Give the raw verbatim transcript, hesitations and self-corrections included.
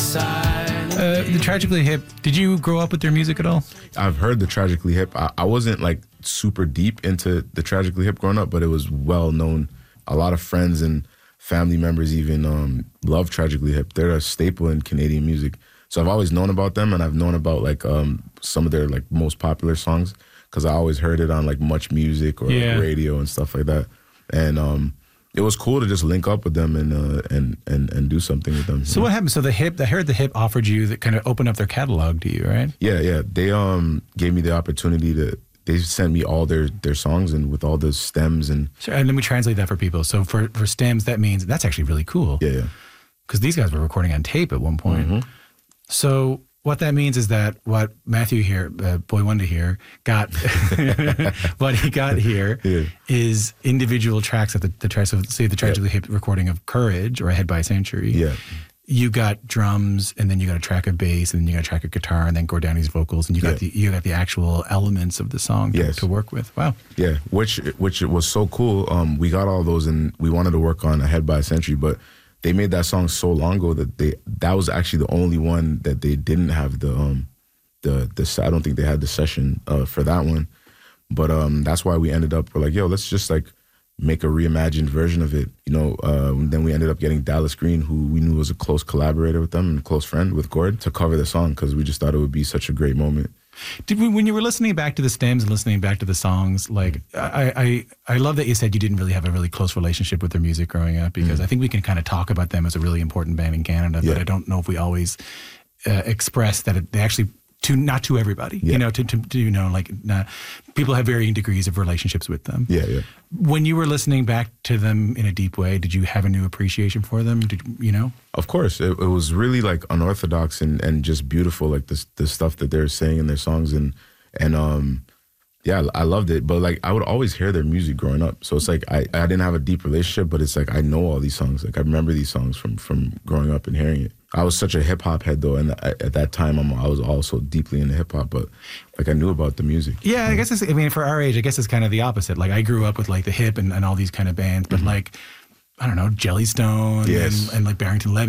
side. Uh, the Tragically Hip, did you grow up with their music at all? I've heard the Tragically Hip. I, I wasn't like super deep into the Tragically Hip growing up, but it was well known. A lot of friends and family members even um, love Tragically Hip. They're a staple in Canadian music. So I've always known about them, and I've known about like um, some of their like most popular songs because I always heard it on like Much Music or yeah. like, radio and stuff like that. And um, it was cool to just link up with them and uh, and and and do something with them. So yeah. what happened? So the Hip, I heard the Hip offered you that kind of opened up their catalog to you, right? Yeah, yeah. They um gave me the opportunity to. They sent me all their their songs and with all the stems and. So, and let me translate that for people. So for for stems, that means that's actually really cool. Yeah, yeah. Because these guys were recording on tape at one point. Mm-hmm. So what that means is that what Matthew here, uh, Boy Wonder here, got, what he got here yeah. is individual tracks of the, the tracks of, say, the Tragically yeah. Hip recording of Courage or Ahead by a Century. Yeah. You got drums, and then you got a track of bass, and then you got a track of guitar, and then Gordani's vocals, and you got yeah. the you got the actual elements of the song to, yes. to work with. Wow. Yeah, which which was so cool. Um, we got all those, and we wanted to work on Ahead by a Century, but they made that song so long ago that they that was actually the only one that they didn't have the um the the I don't think they had the session uh, for that one, but um that's why we ended up we're like yo let's just like make a reimagined version of it, you know. Uh, then we ended up getting Dallas Green, who we knew was a close collaborator with them and a close friend with Gord, to cover the song because we just thought it would be such a great moment. Did we, when you were listening back to the stems and listening back to the songs, like I, I, I love that you said you didn't really have a really close relationship with their music growing up, because mm. I think we can kind of talk about them as a really important band in Canada, yeah. but I don't know if we always uh, express that it, they actually, to not to everybody, yeah. you know, to, to, to you know, like not, people have varying degrees of relationships with them. Yeah, yeah. When you were listening back to them in a deep way, did you have a new appreciation for them? Did you know? Of course, it, it was really like unorthodox and, and just beautiful, like the the stuff that they're saying in their songs, and and um, yeah, I loved it. But like I would always hear their music growing up, so it's like I, I didn't have a deep relationship, but it's like I know all these songs. Like I remember these songs from from growing up and hearing it. I was such a hip hop head though, and at that time I'm, I was also deeply into hip hop, but like I knew about the music. Yeah, I guess it's, I mean, for our age, I guess it's kind of the opposite. Like I grew up with like the hip and, and all these kind of bands, but mm-hmm. like, I don't know, Jellystone yes. and, and like Barrington Levy.